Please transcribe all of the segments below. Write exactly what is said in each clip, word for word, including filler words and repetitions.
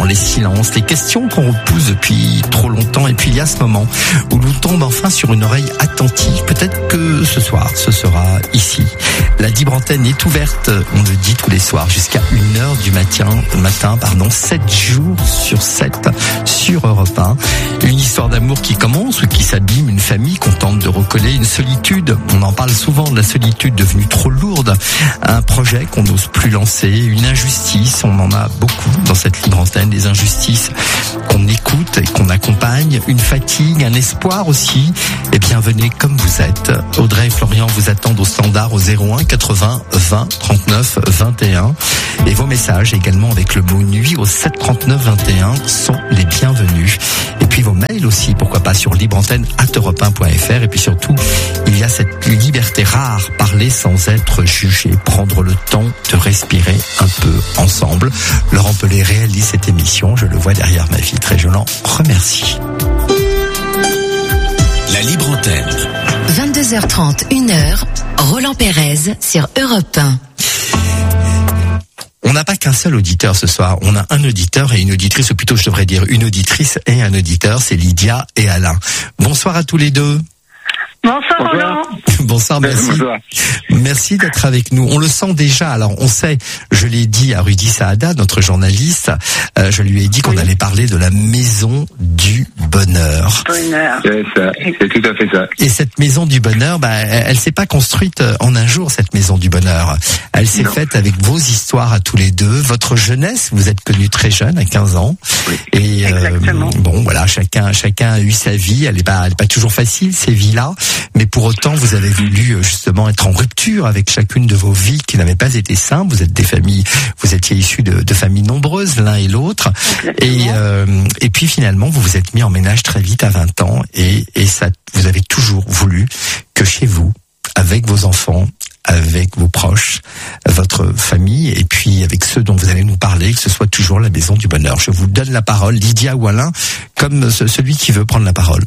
les silences, les questions qu'on repousse depuis trop longtemps. Et puis il y a ce moment où l'on tombe enfin sur une oreille attentive. Peut-être que ce soir, ce sera ici. La libre antenne est ouverte, on le dit tous les soirs, jusqu'à une heure du matin, matin pardon, sept jours sur sept sur Europe un. Une histoire d'amour qui commence ou qui s'abîme, une famille qu'on tente de recoller, une solitude. On en parle souvent de la solitude devenue trop lourde. Un projet qu'on n'ose plus lancer, une injustice. On en a beaucoup dans cette libre antenne, des injustices qu'on écoute et qu'on accompagne, une fatigue, un espoir aussi. Eh bien, venez comme vous êtes. Audrey et Florian vous attendent au standard au zéro un quatre-vingts vingt trente-neuf vingt et un. Et vos messages également avec le mot nuit au sept trente-neuf vingt et un sont les bienvenus. Et puis vos mails aussi, pourquoi pas, sur libreantenne arobase europe un point f r. Et puis surtout, il y a cette liberté rare, parler sans être jugé, prendre le temps de respirer un peu ensemble. Laurent Pelé réalise cette émission, je le vois derrière ma vitre et je l'en remercie. La libre antenne. vingt-deux heures trente, une heure, Roland Pérez sur Europe un. On n'a pas qu'un seul auditeur ce soir, on a un auditeur et une auditrice, ou plutôt je devrais dire une auditrice et un auditeur, c'est Lydia et Alain. Bonsoir à tous les deux. Bonsoir Roland. Bonsoir, merci. Bonsoir. Merci d'être avec nous. On le sent déjà. Alors, on sait, je l'ai dit à Rudy Saada, notre journaliste, euh, je lui ai dit qu'on oui. allait parler de la maison du bonheur. Bonheur. C'est ça, c'est tout à fait ça. Et cette maison du bonheur, bah, elle, elle s'est pas construite en un jour, cette maison du bonheur. Elle s'est non. faite avec vos histoires à tous les deux, votre jeunesse. Vous êtes connus très jeune, à quinze ans. Oui. Et euh, bon, voilà, chacun, chacun a eu sa vie. Elle est pas, elle est pas toujours facile, ces vies-là. Mais pour autant, vous avez voulu justement être en rupture avec chacune de vos vies qui n'avaient pas été simples. Vous êtes des familles, vous étiez issus de, de familles nombreuses, l'un et l'autre. Et, euh, et puis finalement, vous vous êtes mis en ménage très vite à vingt ans. Et, et ça, vous avez toujours voulu que chez vous, avec vos enfants, avec vos proches, votre famille, et puis avec ceux dont vous allez nous parler, que ce soit toujours la maison du bonheur. Je vous donne la parole, Lydia ou Alain, comme celui qui veut prendre la parole.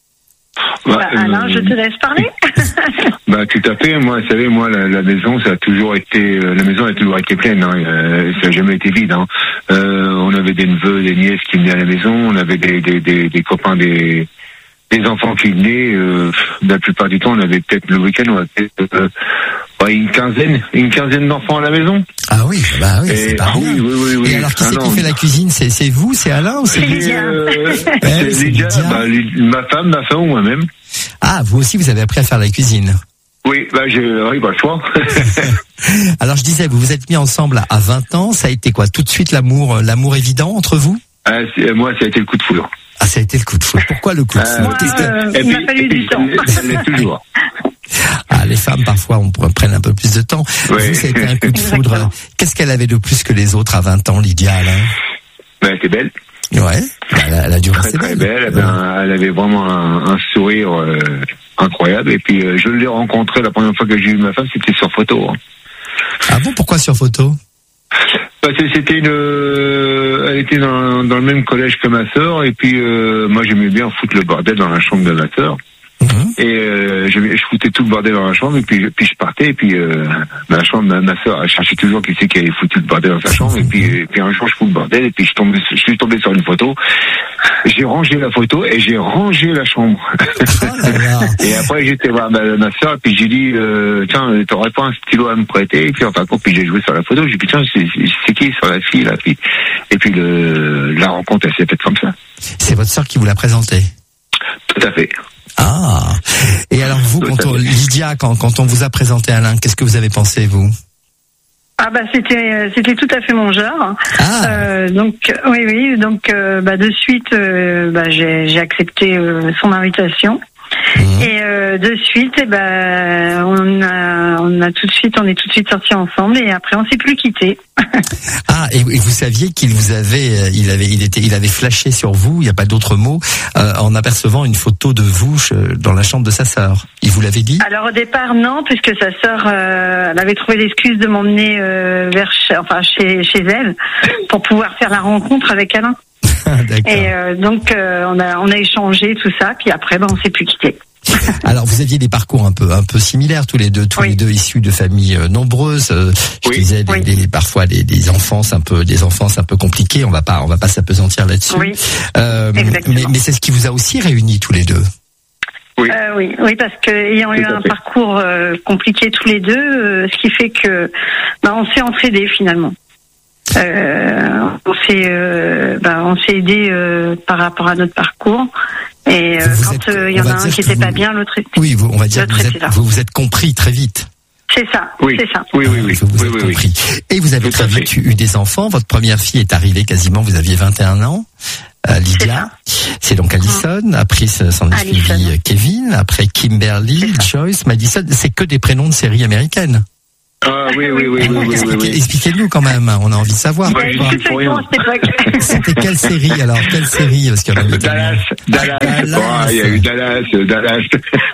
Bah, bah, Alain, euh, je te laisse parler. Bah tout à fait. Moi, vous savez, moi la, la maison, ça a toujours été, la maison a toujours été pleine. Hein. Euh, ça n'a jamais été vide. Hein. Euh, on avait des neveux, des nièces qui venaient à la maison. On avait des des des, des copains, des des enfants qui venaient. Euh, la plupart du temps, on avait peut-être le week-end, on avait peut-être euh, ouais, une quinzaine, une quinzaine d'enfants à la maison. Ah oui, bah oui, et, c'est pas ah rien. Oui, oui, oui, oui. Et alors, qui ah c'est non. qui fait la cuisine? C'est c'est vous, c'est Alain ou c'est Lydia? euh, ouais, C'est c'est Lydia, Lydia. bah, ma femme, ma femme ou moi-même. Ah, vous aussi, vous avez appris à faire la cuisine. Oui, bah j'ai oui, bah, le choix. Alors, je disais, vous vous êtes mis ensemble à vingt ans. Ça a été quoi? Tout de suite l'amour, l'amour évident entre vous? Ah, moi, ça a été le coup de foudre. Ah, ça a été le coup de foudre. Pourquoi le coup de foudre? Moi, euh, il m'a fallu du temps. Ça l'est toujours. Ah, les femmes, parfois, on prenne un peu plus de temps. Oui. Vous, ça a été un coup de foudre. Qu'est-ce qu'elle avait de plus que les autres à vingt ans, Lydia, Alain? Ben, elle était belle. Ouais, elle a, elle a dû Très, rester très belle. belle. Eh ben, elle avait vraiment un, un sourire euh, incroyable. Et puis, euh, je l'ai rencontrée la première fois que j'ai eu ma femme, c'était sur photo. Hein. Ah bon, pourquoi sur photo? Parce que c'était une, euh, elle était dans, dans le même collège que ma sœur. Et puis, euh, moi, j'aimais bien foutre le bordel dans la chambre de ma sœur. Mmh. Et euh, je, je foutais tout le bordel dans la chambre et puis, puis je partais et puis euh, ma chambre, ma, ma soeur, elle cherchait toujours qui c'est qui avait foutu le bordel dans sa chambre et puis, et puis un jour je fous le bordel et puis je, tombe, je suis tombé sur une photo, j'ai rangé la photo et j'ai rangé la chambre. Et après j'étais voir ma, ma soeur et puis j'ai dit euh, tiens t'aurais pas un stylo à me prêter et puis enfin puis j'ai joué sur la photo, j'ai dit tiens c'est, c'est qui sur la fille la fille et puis le, la rencontre elle s'est faite comme ça. C'est votre soeur qui vous l'a présentée? Tout à fait. Ah. Et alors vous, quand on, Lydia, quand, quand on vous a présenté Alain, qu'est-ce que vous avez pensé, vous? Ah bah c'était c'était tout à fait mon genre. Ah. Euh, donc oui oui donc euh, bah de suite euh, bah j'ai j'ai accepté euh, son invitation. Mmh. Et euh, de suite, eh ben, on a, on a tout de suite, on est tout de suite sortis ensemble et après on s'est plus quittés. Ah, et, et vous saviez qu'il vous avait, il avait, il était, il avait flashé sur vous. Il n'y a pas d'autre mot euh, en apercevant une photo de vous dans la chambre de sa sœur. Il vous l'avait dit? Alors au départ non, puisque sa sœur, euh, elle avait trouvé l'excuse de m'emmener euh, vers, enfin chez chez elle pour pouvoir faire la rencontre avec Alain. Et euh, donc euh, on a on a échangé tout ça, puis après ben on s'est plus quittés. Alors vous aviez des parcours un peu un peu similaires tous les deux, tous oui. les deux issus de familles euh, nombreuses. Euh, je oui. disais des, oui. des, parfois des, des enfances un peu des enfances un peu compliquées. On va pas on va pas s'apesantir là-dessus. Oui. Euh, mais, mais c'est ce qui vous a aussi réunis tous les deux. Oui. Euh, oui, oui, parce que ayant eu un parcours euh, compliqué tous les deux, euh, ce qui fait que bah, on s'est entraidés finalement. Euh, on s'est, euh, bah, on s'est aidé euh, par rapport à notre parcours. Et euh, quand il euh, y en a un qui n'était pas bien, l'autre était. Oui, vous, on va dire que vous, êtes, vous vous êtes compris très vite. C'est ça, oui. c'est ça. Oui, oui, oui. Vous vous oui, êtes oui, compris. Oui. Et vous avez très vite eu des enfants. Votre première fille est arrivée quasiment, vous aviez vingt et un ans. Euh, Lydia, c'est donc Alison. Mmh. Après, s'en est suivi Kevin. Après Kimberly, Joyce, Madison. C'est que des prénoms de séries américaines. Ah oui, oui, oui, oui, oui, oui, Expliquez, oui. Expliquez-nous quand même, on a envie de savoir. Moi, je suis pour rien. C'était quelle série alors? Quelle série? Parce qu'il y en a Dallas, Dallas, Dallas. Oh, il y a eu Dallas, Dallas.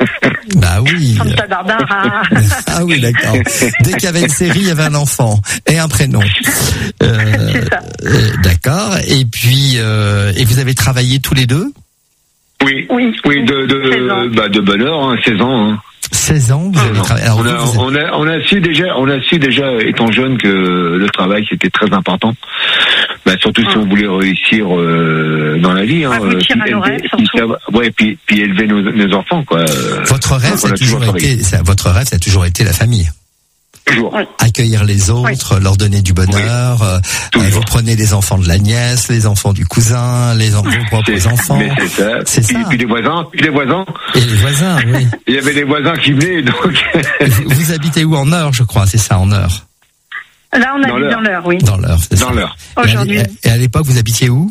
Bah oui. Santa Barbara. Ah oui, d'accord. Dès qu'il y avait une série, il y avait un enfant et un prénom. Euh, C'est ça. Euh, d'accord. Et puis, euh, et vous avez travaillé tous les deux? Oui, oui, oui, de de bah de bonne heure, hein, seize ans. Hein. seize ans, vous avez travaillé. Alors, on, a, vous, vous êtes... on, a, on a su déjà, on a su déjà étant jeune que le travail c'était très important. Bah, surtout ah. si on voulait réussir euh, dans la vie. Hein, ouais, puis élever, rêve, puis, ouais, puis, puis élever nos, nos enfants, quoi. Votre rêve, ça a toujours, toujours été, ça, votre rêve, ça a toujours été la famille. Toujours. Oui. Accueillir les autres, oui. leur donner du bonheur. Oui. Euh, vous prenez les enfants de la nièce, les enfants du cousin, les en- vos propres enfants. Mais c'est ça. C'est puis, ça. Puis les voisins, puis les voisins. Et les voisins, oui. Il y avait des voisins qui venaient, donc. vous, vous habitez où? En Eure, je crois, c'est ça, en Eure. Là, on habite dans l'Eure, oui. Dans l'Eure, c'est dans ça. l'Eure. Aujourd'hui. Et à l'époque, vous habitiez où?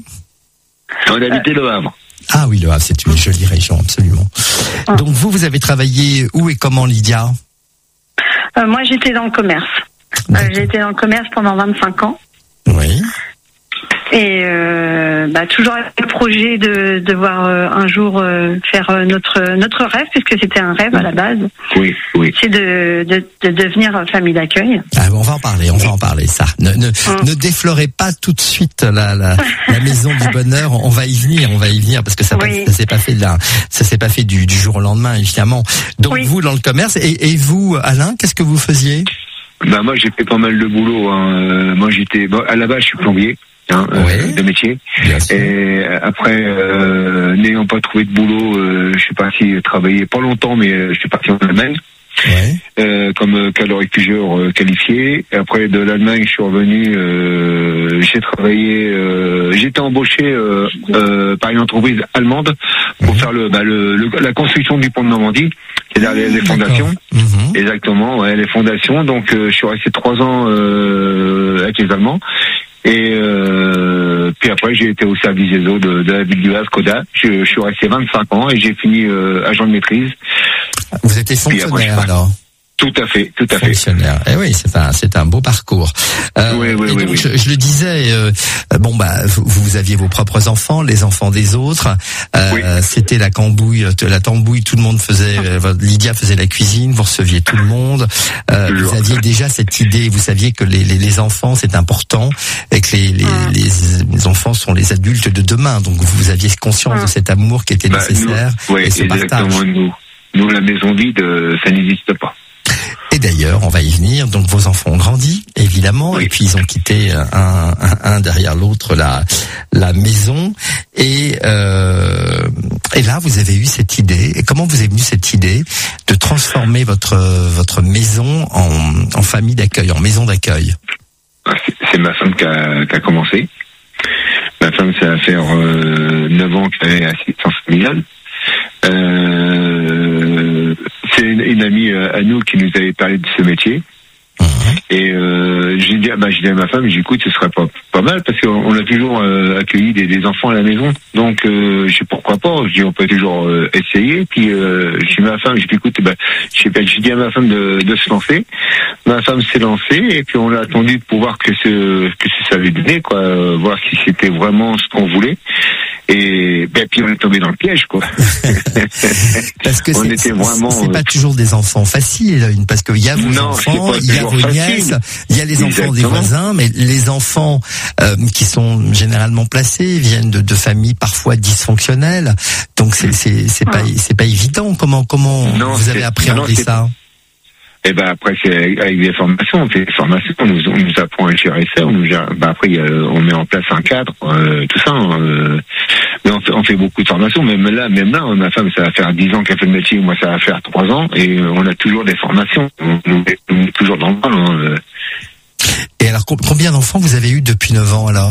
On habitait Le Havre. Ah oui, Le Havre, c'est une jolie région, absolument. Ah. Donc vous, vous avez travaillé où et comment, Lydia? euh, Moi, j'étais dans le commerce. Euh, j'ai été dans le commerce pendant vingt-cinq ans. Oui. Et euh, bah, toujours avec le projet de devoir euh, un jour euh, faire euh, notre notre rêve, puisque c'était un rêve à la base. Oui, oui. C'est de, de, de devenir famille d'accueil. Ah, on va en parler, on va en parler, ça. Ne, ne, hum. ne déflorez pas tout de suite la, la, la maison du bonheur. On va y venir, on va y venir, parce que ça, oui. ça s'est pas fait là, ça s'est pas fait du, du jour au lendemain, évidemment. Donc oui. vous dans le commerce, et, et vous, Alain, qu'est-ce que vous faisiez? Bah moi j'ai fait pas mal de boulot. Hein. Moi j'étais, bon, à la base je suis plombier. Hein, oui. euh, de métier. Et après, euh, n'ayant pas trouvé de boulot, euh, je suis parti travailler pas longtemps, mais euh, je suis parti en Allemagne. Ouais. Euh, comme calorifugeur euh, qualifié. Et après de l'Allemagne, je suis revenu. Euh, j'ai travaillé. Euh, j'étais embauché euh, euh, par une entreprise allemande pour mmh. faire le, bah, le, le la construction du pont de Normandie, c'est-à-dire les, les fondations. Mmh. Exactement, ouais, les fondations. Donc euh, je suis resté trois ans euh, avec les Allemands. Et euh, puis après, j'ai été au service des eaux de, de la ville du Havre, Coda. Je, je suis resté vingt-cinq ans et j'ai fini euh, agent de maîtrise. Vous étiez fonctionnaire alors? Tout à fait, tout à fonctionnaire. fait. Eh oui, c'est un, c'est un beau parcours. Euh, oui, oui, et oui, donc, oui. Je, je le disais, euh, bon bah, vous, vous aviez vos propres enfants, les enfants des autres. Euh, oui. C'était la cambouille, la tambouille. Tout le monde faisait. Euh, Lydia faisait la cuisine. Vous receviez tout le monde. Euh, vous aviez déjà cette idée. Vous saviez que les, les, les enfants c'est important et que les, les, ah. les, les enfants sont les adultes de demain. Donc vous aviez conscience ah. de cet amour qui était bah, nécessaire nous, oui, et ce exactement, partage. Nous, nous, la maison vide, ça n'existe pas. Et d'ailleurs, on va y venir. Donc, vos enfants ont grandi, évidemment, oui. et puis ils ont quitté un, un, un derrière l'autre la la maison. Et euh, et là, vous avez eu cette idée. Et comment vous est venue cette idée de transformer votre votre maison en en famille d'accueil, en maison d'accueil? C'est ma femme qui a, qui a commencé. Ma femme, ça va faire euh, neuf ans qu'elle est assistante familiale. Euh, c'est une, une amie à nous qui nous avait parlé de ce métier. Mmh. Et euh, j'ai dit, bah, j'ai dit à ma femme, j'ai dit, écoute, ce serait pas, pas mal parce qu'on a toujours euh, accueilli des, des enfants à la maison. Donc, euh, je sais pourquoi pas. Je dis, on peut toujours euh, essayer. Puis, euh, j'ai dit à ma femme, j'ai dit, écoute, bah, j'ai, j'ai dit à ma femme de, de se lancer. Ma femme s'est lancée et puis on a attendu pour voir que ce que ça allait donner, quoi, euh, voir si c'était vraiment ce qu'on voulait. Et ben, puis on est tombé dans le piège, quoi. Parce que on c'est, était vraiment, c'est pas toujours des enfants faciles, parce qu'il y a vos non, enfants, il y a vos nièces, il y a les enfants Exactement. des voisins, mais les enfants euh, qui sont généralement placés viennent de, de familles parfois dysfonctionnelles. Donc c'est c'est c'est pas c'est pas évident. Comment comment Non, vous avez c'est- appréhendé non, c'est- ça? Et ben après c'est avec des formations, on fait des formations, on nous, on nous apprend à gérer ça, on nous gère, ben après il y a- on met en place un cadre, euh, tout ça. hein, euh, mais on fait, on fait beaucoup de formations, même là, même là, ma femme ça va faire dix ans qu'elle fait le métier, moi ça va faire trois ans, et on a toujours des formations, on, on est, on est toujours dans le bain. hein, euh. Et alors com- combien d'enfants vous avez eu depuis neuf ans alors?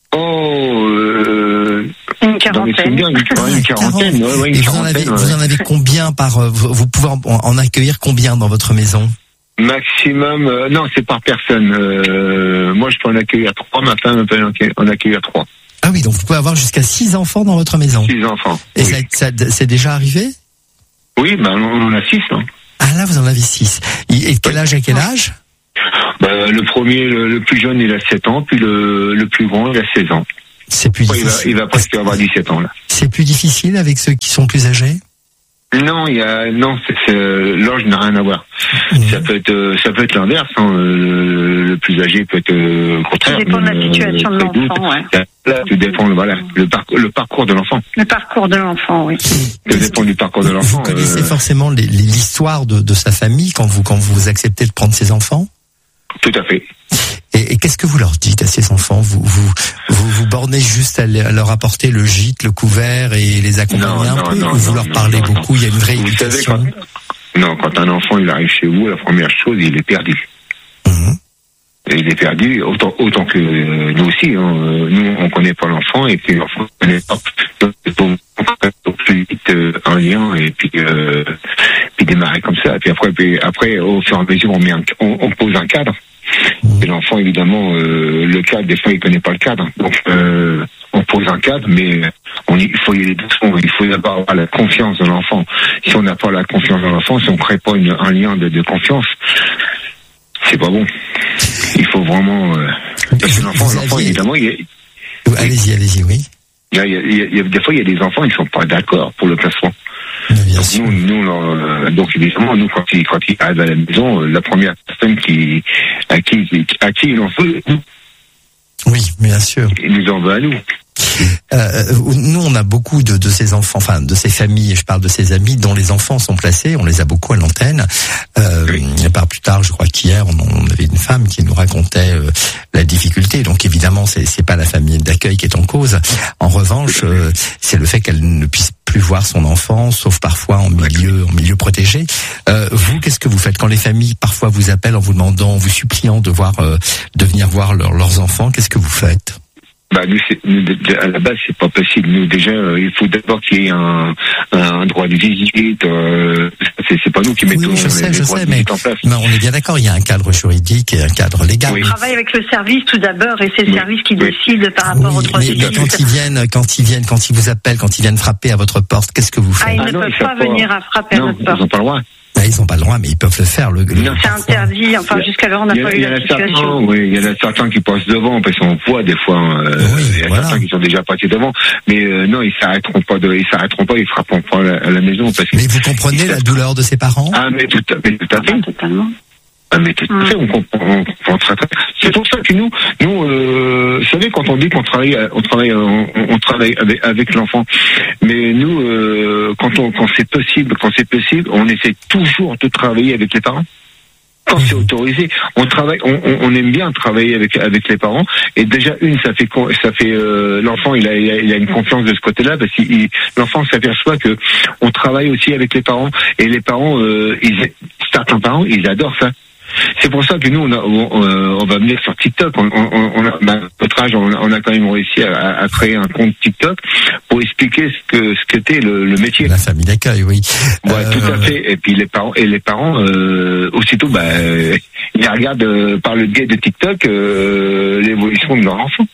Oh, euh, Une dans les quarantaine. souvenirs, une, ouais, une quarantaine, ouais, ouais, une Et vous en avez quarantaine. vous ouais. en avez combien par euh, vous, vous pouvez en, en accueillir combien dans votre maison? Maximum, euh, non, c'est par personne. Euh, moi, je peux en accueillir trois. Ma femme peut en accueillir- en accueillir trois. Ah oui, donc vous pouvez avoir jusqu'à six enfants dans votre maison. Six enfants. Et oui. ça, ça c'est déjà arrivé? Oui, ben on en a six. Hein. Ah là, vous en avez six. Et et de quel âge à quel âge? Ben, le premier, le, le plus jeune, il a sept ans, puis le, le plus grand, il a seize ans. C'est plus Ouais, il, va, difficile. il va presque avoir dix-sept ans là. C'est plus difficile avec ceux qui sont plus âgés? Non, il y a non, c'est, c'est, l'âge n'a rien à voir. Mmh. Ça peut être, euh, ça peut être l'inverse. Hein. Le, le plus âgé peut être euh, au contraire. Ça dépend de la même, situation de euh, l'enfant, ouais. Là, tout dépend, voilà, le parcours, le parcours de l'enfant. Le parcours de l'enfant, oui. Tout dépend du parcours de l'enfant. Vous connaissez euh, forcément les- les- l'histoire de, de sa famille quand vous quand vous acceptez de prendre ses enfants. Tout à fait. Et, et qu'est-ce que vous leur dites à ces enfants? Vous vous vous, vous bornez juste à, le- à leur apporter le gîte, le couvert et les accompagner Non, un non, peu, non, ou vous non, leur non, parlez non, beaucoup? Il y a une vraie Vous savez, éducation. quand, non, quand un enfant il arrive chez vous, la première chose, il est perdu. Mhm. Et il est perdu autant autant que euh, nous aussi. Hein. Euh, Nous, on connaît pas l'enfant et puis l'enfant ne connaît pas. Donc, il faut au plus vite euh, un lien et puis euh, puis démarrer comme ça. Et puis après, puis après, au fur et à mesure, on met un, on, on pose un cadre. Et l'enfant, évidemment, euh, le cadre, des fois, il connaît pas le cadre. Donc, euh, on pose un cadre, mais on, il faut y aller doucement. Il faut d'abord avoir la confiance de l'enfant. Si on n'a pas la confiance de l'enfant, si on crée pas une, un lien de, de confiance, c'est pas bon. Il faut vraiment... Euh, parce que l'enfant, Vous l'enfant aviez- évidemment, il y a, Allez-y, allez-y, oui. il y a, il y a- il y a- il y a- des fois, il y a des enfants, ils sont pas d'accord pour le placement. Bien Donc, sûr. nous, nous, euh, donc évidemment, nous, quand ils, quand ils arrivent à la maison, euh, la première personne qui, à qui, à qui il en veut, Oui, bien sûr. il nous en veut à nous. Euh, nous, on a beaucoup de, de ces enfants, enfin de ces familles, je parle de ces amis dont les enfants sont placés, on les a beaucoup à l'antenne. Euh, Oui. Par plus tard, je crois qu'hier, on, on avait une femme qui nous racontait euh, la difficulté. Donc évidemment, c'est, c'est pas la famille d'accueil qui est en cause. En revanche, euh, c'est le fait qu'elle ne puisse plus voir son enfant, sauf parfois en milieu, en milieu protégé. Euh, vous, qu'est-ce que vous faites quand les familles parfois vous appellent en vous demandant, en vous suppliant de voir, euh, de venir voir leur- leurs enfants? Qu'est-ce que vous faites? Bah nous, c'est, nous, de- de- à la base, c'est pas possible. Nous, déjà, euh, il faut d'abord qu'il y ait un, un droit de visite. Euh, c'est, c'est pas nous qui mettons Oui, je les, sais, les je droits sais, de mais, visite en place. mais on est bien d'accord, il y a un cadre juridique et un cadre légal. Oui. On travaille avec le service tout d'abord et c'est le Oui. service qui Oui. décide par rapport Oui, au droit mais, de mais visite. quand ils viennent, quand ils viennent, quand ils vous appellent, quand ils viennent frapper à votre porte, qu'est-ce que vous Ah, faites? ils Ah ne non, peuvent ils pas savent pas. venir à frapper à Non, notre ils porte. n'ont pas le droit. Ben, ils n'ont pas le droit, mais ils peuvent le faire. Le, le- Non. C'est interdit. Enfin, jusqu'alors, on n'a Il y, pas a, eu il y en la a certains, situation. oui, il y en a certains qui passent devant parce qu'on voit des fois. Euh, Oui, il y a voilà. certains qui sont déjà passés devant, mais euh, non, ils s'arrêteront pas. De, ils s'arrêteront pas, ils frapperont pas à la, à la maison parce que. Mais vous comprenez la douleur de ses parents? Ah mais tout, à- mais tout à fait. Ah, totalement. Ah, mais tout à fait, on comprend, on comprend très, très. C'est pour ça que nous, nous, euh, vous savez, quand on dit qu'on travaille, on travaille, on, on travaille avec, avec l'enfant, mais nous, euh, quand on, quand c'est possible, quand c'est possible, on essaie toujours de travailler avec les parents. Quand c'est autorisé, on travaille, on, on, on aime bien travailler avec avec les parents. Et déjà une, ça fait con- ça fait euh, l'enfant, il a, il a il a une confiance de ce côté-là parce que l'enfant s'aperçoit que on travaille aussi avec les parents et les parents, euh, ils, certains parents, ils adorent ça. C'est pour ça que nous, on, a, on, on va venir sur TikTok. On, on, on a, bah, notre âge, on, on a quand même réussi à, à créer un compte TikTok pour expliquer ce que ce qu'était le, le métier. La famille d'accueil, oui. Ouais, Euh, tout à fait. Et puis les parents et les parents euh, aussitôt, bah, euh, ils regardent euh, par le biais de TikTok euh, l'évolution de leur enfant.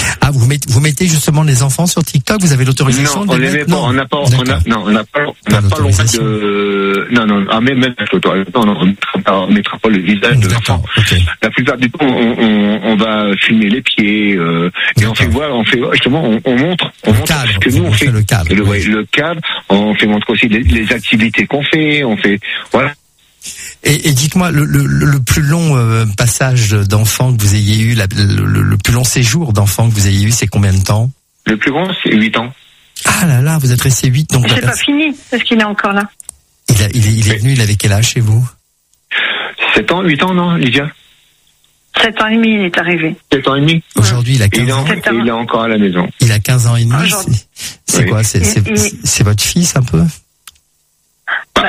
Ah, vous mettez, vous mettez justement les enfants sur TikTok. Vous avez l'autorisation non, de les on les met mettre? pas. On n'a pas. On a, non, on n'a pas. On n'a pas, pas le droit de. Non, non. Ah, même même l'autorisation. Non, on mettra pas, on mettra pas le visage de l'enfant. Okay. La plupart du temps, on, on, on va filmer les pieds euh, et on fait voir. On fait justement. On, on montre. On le montre cadre, ce que nous on fait. Le cadre. Le, oui. le cadre. On fait montrer aussi les, les activités qu'on fait. On fait. Voilà. Et, et dites-moi, le, le, le plus long euh, passage d'enfant que vous ayez eu, la, le, le, le plus long séjour d'enfant que vous ayez eu, c'est combien de temps? Le plus grand, c'est huit ans. Ah là là, vous êtes resté huit, donc. C'est pas fini, parce qu'il est encore là. Il, a, il, est, il est venu, il avait quel âge chez vous? sept ans, huit ans, non, Lydia? sept ans et demi, il est arrivé. sept ans et demi. Aujourd'hui, il a quinze ans. Et il est encore à la maison. Il a quinze ans et demi. C'est, c'est oui. quoi? C'est, c'est, et, c'est, c'est votre fils un peu? Bah,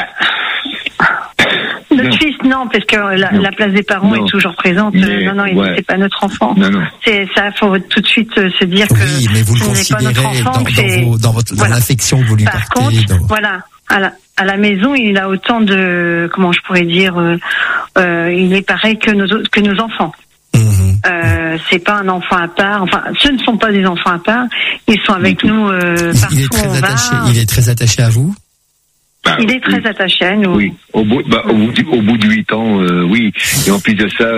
notre non. fils, non, parce que la, la place des parents non. est toujours présente. Mais, non, non, il ouais. c'est pas notre enfant. Non, non. C'est ça, faut tout de suite se dire que oui, mais vous le considérez enfant, dans, dans, vos, dans, votre, voilà. dans l'affection que vous lui Par portez. Contre, dans... voilà, à la, à la maison, il a autant de, comment je pourrais dire, euh, euh, il est pareil que nos que nos enfants. Mmh. Euh, c'est pas un enfant à part. Enfin, ce ne sont pas des enfants à part. Ils sont avec mmh. nous euh, partout il est très où on attaché, va. Il est très attaché à vous. Bah, il est très oui. attaché à nous. Oui, au bout, bah, au bout, au bout de huit ans, euh, oui. Et en plus de ça,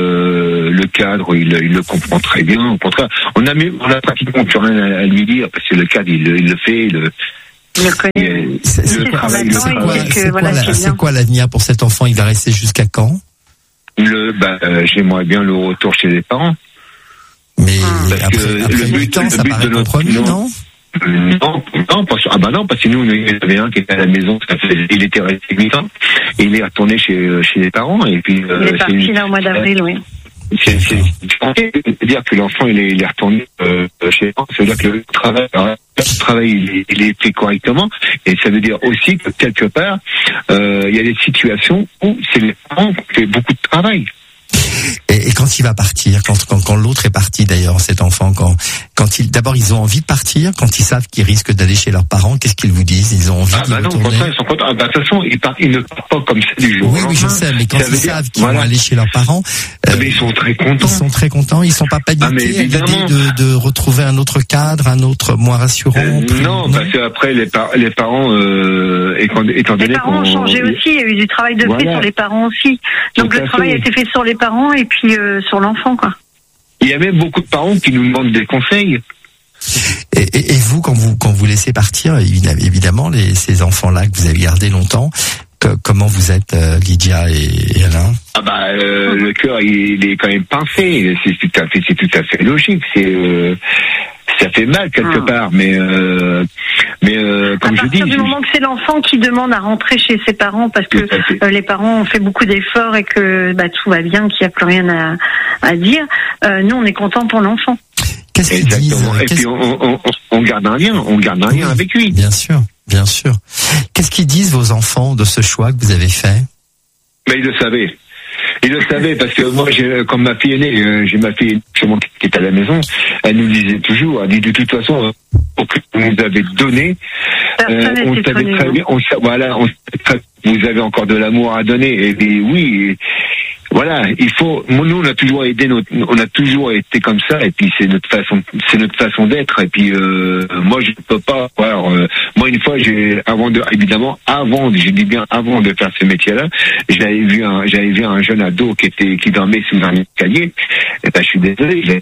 euh, le cadre, il, il le comprend très bien. Au contraire, on a, on a pratiquement plus rien à, à lui dire parce que le cadre, il, il le fait. Il, il le connaît. Il, c'est, c'est, le travail, c'est, quoi, c'est, que, voilà, quoi, la, c'est quoi l'avenir pour cet enfant? Il va rester jusqu'à quand? Le, bah, euh, j'aimerais bien le retour chez les parents. Mais parce après, que après le but, ans, ça le but de notre compromis, non, non Non, non, parce, ah bah non, parce que nous, il y en avait un qui était à la maison, ça fait, il était resté huit ans, et il est retourné chez, chez les parents, et puis, euh, il est parti là au mois d'avril, oui. C'est, c'est, c'est-à-dire que l'enfant, il est, il est retourné, euh, chez les parents, ça veut dire que le travail, le travail, il est, il est fait correctement, et ça veut dire aussi que quelque part, euh, il y a des situations où c'est les parents qui font beaucoup de travail. Et, et quand il va partir, quand, quand, quand l'autre est parti d'ailleurs, cet enfant, quand, quand ils, d'abord ils ont envie de partir, quand ils savent qu'ils risquent d'aller chez leurs parents, qu'est-ce qu'ils vous disent? Ils ont envie ah, d'y bah non, retourner. Ça, ils sont contents. Ah, bah, de toute façon, ils, partent, ils ne partent pas comme ça du jour. Oui, oui, je sais, mais quand ils savent dire, qu'ils voilà. vont aller chez leurs parents, euh, ah, mais ils sont très contents. Ils sont très contents. Ils sont pas paniqués ah, mais à l'idée de, de retrouver un autre cadre, un autre moins rassurant. Euh, plus, non, non, parce qu'après les, par, les parents, euh, étant, étant donné les parents ont changé aussi. Il y a eu du travail de voilà. fait sur les parents aussi. Donc le travail fait. a été fait sur les parents et puis euh, sur l'enfant, quoi. Il y a même beaucoup de parents qui nous demandent des conseils. Et, et, et vous, quand vous quand vous laissez partir, évidemment, les, ces enfants-là que vous avez gardés longtemps, que, comment vous êtes, euh, Lydia et, et Alain? Ah bah euh, le cœur, il, il est quand même pincé. C'est tout à fait, c'est tout à fait logique. C'est euh, ça fait mal quelque ah. part, mais euh, mais euh, comme je dis. À partir du moment que c'est l'enfant qui demande à rentrer chez ses parents parce que euh, les parents ont fait beaucoup d'efforts et que bah tout va bien, qu'il n'y a plus rien à, à dire, euh, nous on est content pour l'enfant. Qu'est-ce qu'ils disent? Et puis on, on, on garde un lien, on garde un lien oui, avec lui. Bien sûr, bien sûr. Qu'est-ce qu'ils disent vos enfants de ce choix que vous avez fait? Mais ils le savaient. Ils le savaient parce que moi, j'ai, comme ma fille aînée, euh, j'ai ma fille justement qui est à la maison, elle nous disait toujours, elle dit de toute façon, euh, que vous nous avez donné, euh, on savait très bien, on, voilà, on, vous avez encore de l'amour à donner. Et, et oui, et, voilà, il faut. Nous, on a toujours aidé notre, on a toujours été comme ça, et puis c'est notre façon, c'est notre façon d'être. Et puis euh, moi, je ne peux pas. Alors, euh, moi, une fois, j'ai, avant de, évidemment, avant, je dis bien avant de faire ce métier-là, j'avais vu un, j'avais vu un jeune ado qui était, qui dormait sous un escalier. Et ben, je suis désolé. J'ai,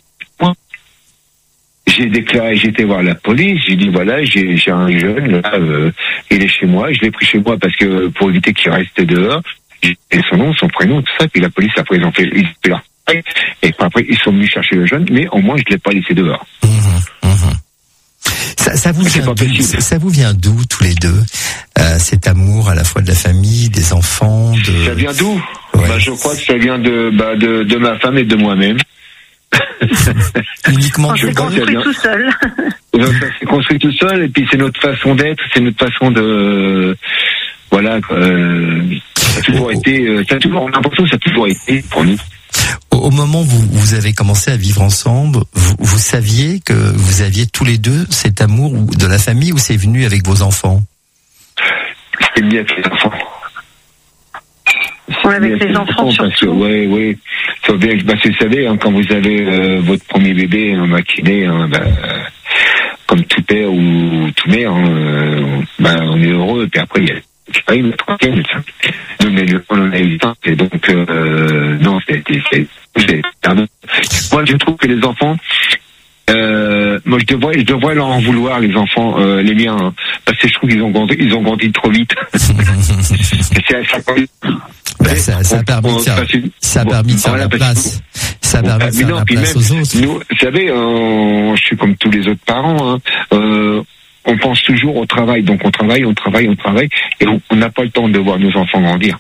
j'ai déclaré, j'étais voir la police. J'ai dit voilà, j'ai, j'ai un jeune là, euh, il est chez moi. Je l'ai pris chez moi parce que pour éviter qu'il reste dehors. Et son nom, son prénom, tout ça, puis la police après ils ont fait, ils ont fait leur travail, et après ils sont venus chercher le jeune, mais au moins je l'ai pas laissé dehors. Mmh, mmh. Ça, ça vous vient d'où, ça vous vient d'où tous les deux, euh, cet amour à la fois de la famille, des enfants, de... Ça vient d'où? Ouais. Bah, je crois que ça vient de, bah, de, de ma femme et de moi-même. Uniquement. On s'est construit tout seul. On s'est construit tout seul, et puis c'est notre façon d'être, c'est notre façon de, voilà. Euh, Ça a toujours été, euh, ça a toujours, on a l'impression que ça a toujours été pour nous. Au, au moment où vous, vous avez commencé à vivre ensemble, vous, vous saviez que vous aviez tous les deux cet amour de la famille, ou c'est venu avec vos enfants? C'était venu avec les enfants. Ouais, avec les enfants surtout. Oui, oui. Parce que vous savez, hein, quand vous avez euh, votre premier bébé hein, maquiné, hein, bah, euh, comme tout père ou tout mère, hein, euh, bah, on est heureux. Et puis après, il y a je sais pas, une trentaine, nous, on en a eu tant, et donc, euh, non, c'est, c'est, c'est, c'est, moi, je trouve que les enfants, euh, moi, je devrais, je devrais leur en vouloir, les enfants, euh, les miens, hein, parce que je trouve qu'ils ont grandi, ils ont grandi trop vite. c'est, ça, Ben, ça, ça a permis de faire, ça a permis de faire la place. Ça a permis de faire la place aux autres. Nous, vous savez, euh, je suis comme tous les autres parents, hein, euh, on pense toujours au travail, donc on travaille, on travaille, on travaille, et on n'a pas le temps de voir nos enfants grandir.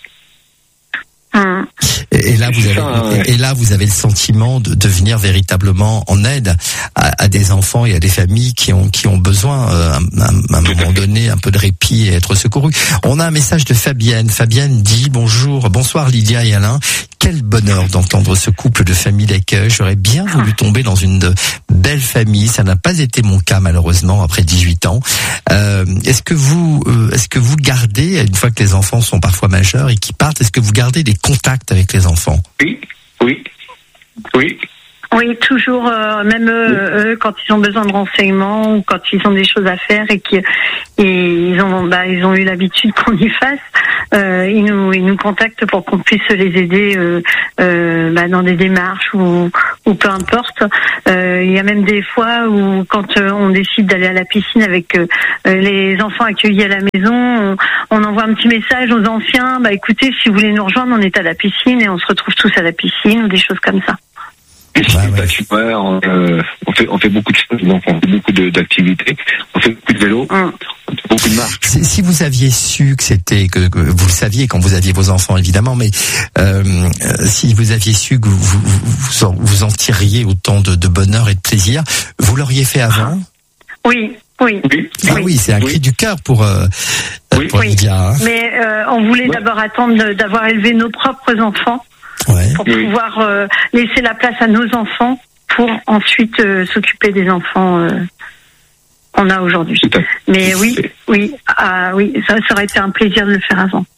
Hum. Et, et là, vous avez, ça, et, et là, vous avez le sentiment de, de venir véritablement en aide à, à des enfants et à des familles qui ont qui ont besoin, euh, à, à un moment donné, un peu de répit et être secourus. On a un message de Fabienne. Fabienne dit bonjour, bonsoir Lydia et Alain. Quel bonheur d'entendre ce couple de famille d'accueil. J'aurais bien voulu tomber dans une de belle famille. Ça n'a pas été mon cas malheureusement après dix-huit ans. Euh, est-ce que vous, euh, est-ce que vous gardez, une fois que les enfants sont parfois majeurs et qu'ils partent, est-ce que vous gardez des contacts avec les enfants? Oui, oui, oui. Oui, toujours, euh, même eux, eux, quand ils ont besoin de renseignements ou quand ils ont des choses à faire et qu'ils ils ont, bah, ils ont eu l'habitude qu'on y fasse, euh, ils nous, ils nous contactent pour qu'on puisse les aider euh, euh, bah, dans des démarches ou, ou peu importe. Euh, il y a même des fois où, quand euh, on décide d'aller à la piscine avec euh, les enfants accueillis à la maison, on, on envoie un petit message aux anciens. Bah, écoutez, si vous voulez nous rejoindre, on est à la piscine et on se retrouve tous à la piscine ou des choses comme ça. C'est pas super, euh, on fait on fait beaucoup de choses, donc on fait beaucoup de, d'activités, on fait beaucoup de vélo, hum. on fait beaucoup de marches. Si, si vous aviez su que c'était que, que vous le saviez quand vous aviez vos enfants évidemment, mais euh, si vous aviez su que vous vous, vous, en, vous en tiriez autant de, de bonheur et de plaisir, vous l'auriez fait avant? Oui. Oui. oui. Ah oui, oui c'est un oui. cri du cœur pour euh, oui. pour Lydia. Hein. Mais euh, on voulait oui. d'abord attendre d'avoir élevé nos propres enfants. Ouais. Pour oui. pouvoir euh, laisser la place à nos enfants pour ensuite euh, s'occuper des enfants euh, qu'on a aujourd'hui. Mais oui, oui, ah, oui, ça, ça aurait été un plaisir de le faire avant.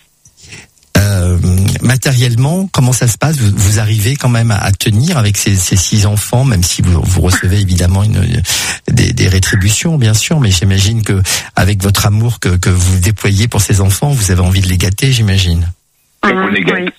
Euh, matériellement, comment ça se passe? vous, vous arrivez quand même à, à tenir avec ces, ces six enfants, même si vous, vous recevez évidemment une, une, des, des rétributions, bien sûr, mais j'imagine que avec votre amour que, que vous déployez pour ces enfants, vous avez envie de les gâter, j'imagine. Mmh, on les gâte. Oui.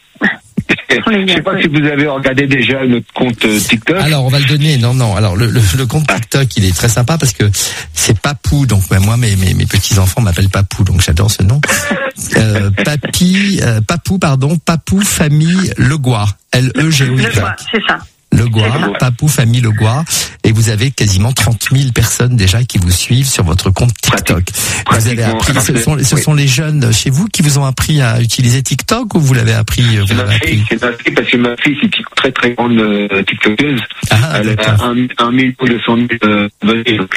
Je ne sais pas si vous avez regardé déjà notre compte TikTok. Alors on va le donner. Non, non. Alors le, le, le compte TikTok, il est très sympa parce que c'est Papou. Donc moi, mes, mes, mes petits enfants m'appellent Papou, donc j'adore ce nom. Euh, Papy, euh, Papou, pardon, Papou Famille Legois. L E G O Y. Legois, c'est ça. Legois, Papou Famille Legois, et vous avez quasiment trente mille personnes déjà qui vous suivent sur votre compte TikTok. Vous avez appris, ce sont, ce sont les jeunes chez vous qui vous ont appris à utiliser TikTok ou vous l'avez appris, vous c'est l'avez ma fille, appris? C'est ma fille, parce que ma fille, c'est une très très grande euh, TikTokeuse. Ah, elle a un, un million deux cent mille euh, abonnés, donc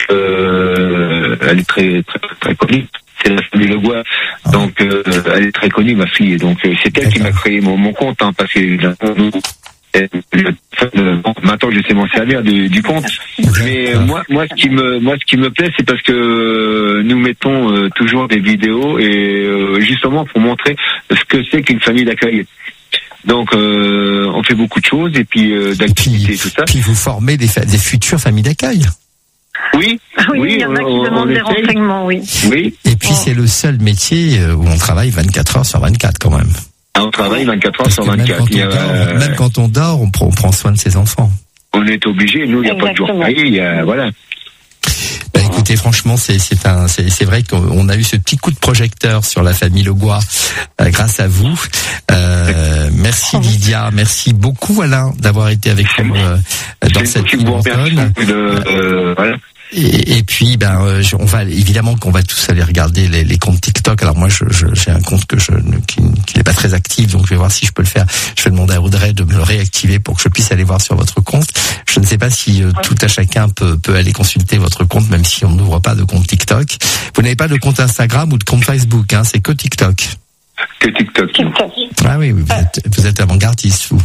euh, elle est très très très connue. C'est la famille Legois, ah. donc euh, elle est très connue, ma fille. Et donc euh, c'est elle D'accord. qui m'a créé mon, mon compte, hein, parce que nous, Et, euh, bon, maintenant je sais m'en servir du, du compte, mais euh, moi, moi ce qui me, moi ce qui me plaît, c'est parce que euh, nous mettons euh, toujours des vidéos et euh, justement pour montrer ce que c'est qu'une famille d'accueil. Donc euh, on fait beaucoup de choses et puis euh, d'activités et tout ça. Puis vous formez des, fa- des futures familles d'accueil. Oui, oui, oui, il y en a qui on, demandent on des essaye. renseignements, oui. Oui. Et puis oh. c'est le seul métier où on travaille vingt-quatre heures sur vingt-quatre quand même. Ah, on travaille vingt-quatre heures sur vingt-quatre. Même quand, a, dort, euh, même quand on dort, on prend, on prend soin de ses enfants. On est obligé. Nous, il n'y a Exactement. pas de jour férié. Il y a, voilà. Bah, écoutez, franchement, c'est, c'est un, c'est, c'est vrai qu'on a eu ce petit coup de projecteur sur la famille Legois euh, grâce à vous. Euh, merci Lydia, merci beaucoup Alain d'avoir été avec nous euh, dans cette libre-antenne. Euh, voilà. Et, et puis, ben, euh, on va évidemment qu'on va tous aller regarder les, les comptes TikTok. Alors moi, je, je, j'ai un compte que je qui, qui n'est pas très actif, donc je vais voir si je peux le faire. Je vais demander à Audrey de me le réactiver pour que je puisse aller voir sur votre compte. Je ne sais pas si euh, tout à chacun peut peut aller consulter votre compte, même si on n'ouvre pas de compte TikTok. Vous n'avez pas de compte Instagram ou de compte Facebook, hein, c'est que TikTok. Que TikTok. Ah oui, oui, vous êtes vous êtes avant-gardiste, vous.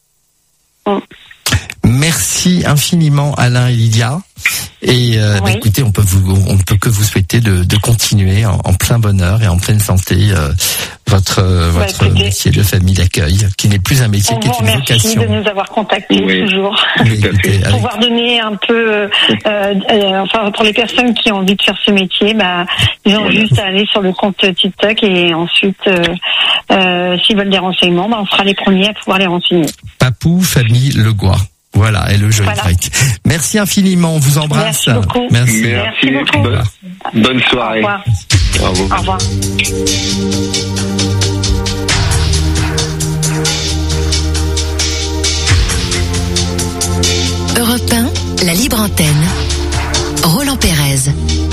Mm. Merci infiniment Alain et Lydia. Et euh, oui. bah, écoutez, on peut vous, on peut que vous souhaiter possibilité de, de continuer en, en plein bonheur et en pleine santé euh, votre euh, Bah, votre écoutez, métier de famille d'accueil, qui n'est plus un métier, On qui vous est une remercie vocation. de nous avoir contactés Oui. toujours. Mais écoutez, avec- Pouvoir donner un peu, euh, euh, enfin pour les personnes qui ont envie de faire ce métier, bah ils ont Voilà. juste à aller sur le compte TikTok et ensuite, euh, euh, s'ils veulent des renseignements, bah on sera les premiers à pouvoir les renseigner. Papou Famille Legois. Voilà, et le jeu Voilà. Y. Merci infiniment, on vous embrasse. Merci beaucoup. Merci. Merci beaucoup. Bonne, bonne Au soirée. revoir. Au revoir. Au revoir. Europe un, la libre antenne. Roland Pérez.